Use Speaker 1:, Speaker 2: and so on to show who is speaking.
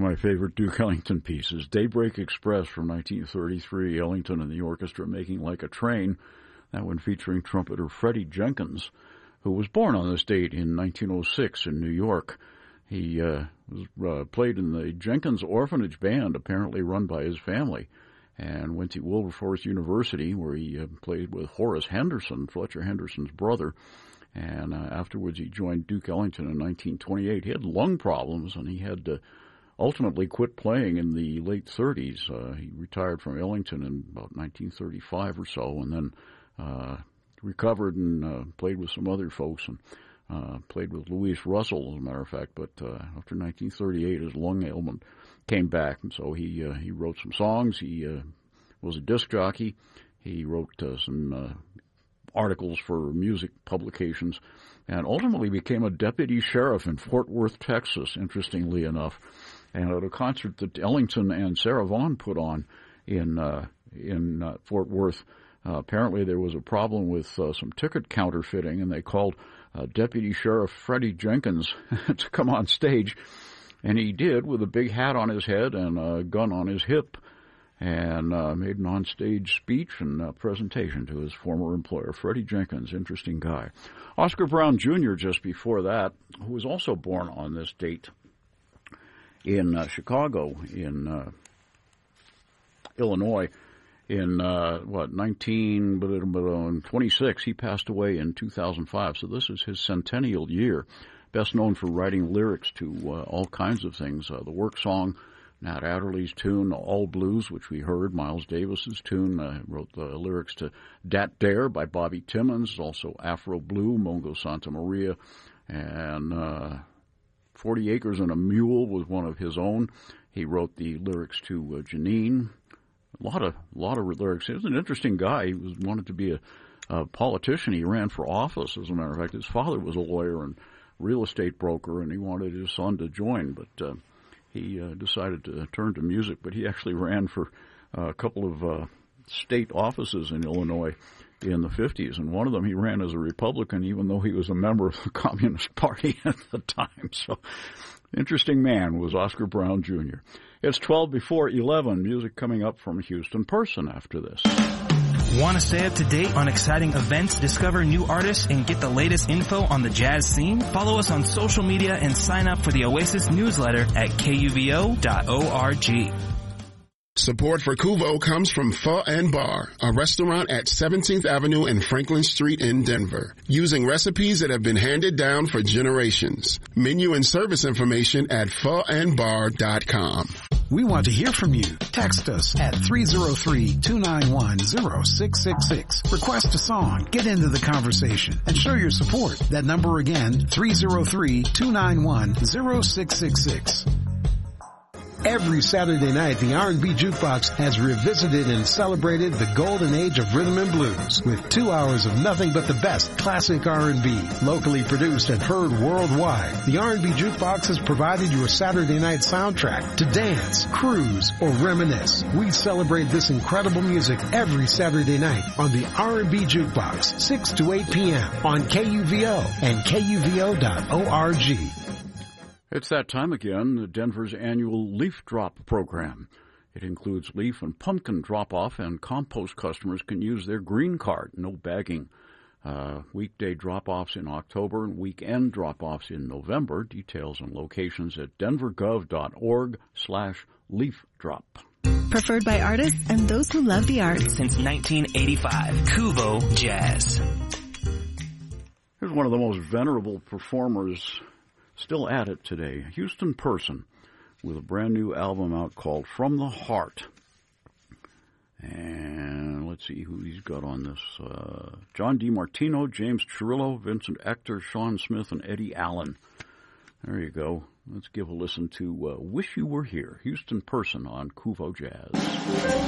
Speaker 1: my favorite Duke Ellington pieces. Daybreak Express from 1933, Ellington and the orchestra making like a train. That one featuring trumpeter Freddie Jenkins, who was born on this date in 1906 in New York. He played in the Jenkins Orphanage Band, apparently run by his family, and went to Wilberforce University, where he played with Horace Henderson, Fletcher Henderson's brother. And afterwards he joined Duke Ellington in 1928. He had lung problems, and he had to ultimately quit playing in the late 30s. He retired from Ellington in about 1935 or so, and then recovered and played with some other folks, and played with Louis Russell, as a matter of fact. But after 1938, his lung ailment came back, and so he wrote some songs. He was a disc jockey. He wrote some articles for music publications, and ultimately became a deputy sheriff in Fort Worth, Texas, interestingly enough. And at a concert that Ellington and Sarah Vaughan put on in Fort Worth, apparently there was a problem with some ticket counterfeiting, and they called Deputy Sheriff Freddie Jenkins to come on stage, and he did, with a big hat on his head and a gun on his hip, and made an on-stage speech and presentation to his former employer, Freddie Jenkins. Interesting guy. Oscar Brown Jr., just before that, who was also born on this date in Chicago, in Illinois, in 1926. He passed away in 2005, so this is his centennial year. Best known for writing lyrics to all kinds of things. The work song, Nat Adderley's tune, All Blues, which we heard, Miles Davis's tune, wrote the lyrics to Dat Dare by Bobby Timmons, also Afro Blue, Mongo Santa Maria, and 40 Acres and a Mule was one of his own. He wrote the lyrics to Janine. A lot of lyrics. He was an interesting guy. He wanted to be a politician. He ran for office, as a matter of fact. His father was a lawyer and real estate broker, and he wanted his son to join, but he decided to turn to music. But he actually ran for a couple of state offices in Illinois in the 50s, and one of them he ran as a Republican, even though he was a member of the Communist Party at the time. So, interesting man was Oscar Brown Jr. It's 12 before 11. Music coming up from Houston Person after this.
Speaker 2: Want to stay up to date on exciting events, discover new artists, and get the latest info on the jazz scene? Follow us on social media and sign up for the Oasis newsletter at kuvo.org.
Speaker 3: Support for Kuvo comes from Pho and Bar, a restaurant at 17th Avenue and Franklin Street in Denver, using recipes that have been handed down for generations. Menu and service information at phoandbar.com.
Speaker 4: We want to hear from you. Text us at 303-291-0666. Request a song, get into the conversation, and show your support. That number again, 303-291-0666. Every Saturday night, the R&B Jukebox has revisited and celebrated the golden age of rhythm and blues with 2 hours of nothing but the best classic R&B, locally produced and heard worldwide. The R&B Jukebox has provided your Saturday night soundtrack to dance, cruise, or reminisce. We celebrate this incredible music every Saturday night on the R&B Jukebox, 6 to 8 p.m. on KUVO and KUVO.org.
Speaker 1: It's that time again, Denver's annual Leaf Drop program. It includes leaf and pumpkin drop-off, and compost customers can use their green card, no bagging. Weekday drop-offs in October and weekend drop-offs in November. Details and locations at denvergov.org/leafdrop.
Speaker 5: Preferred by artists and those who love the arts.
Speaker 2: Since 1985, Kuvo Jazz.
Speaker 1: Here's one of the most venerable performers still at it today, Houston Person, with a brand new album out called From the Heart. And let's see who he's got on this. John DiMartino, James Chirillo, Vincent Ector, Sean Smith, and Eddie Allen. There you go. Let's give a listen to Wish You Were Here, Houston Person on Kuvo Jazz.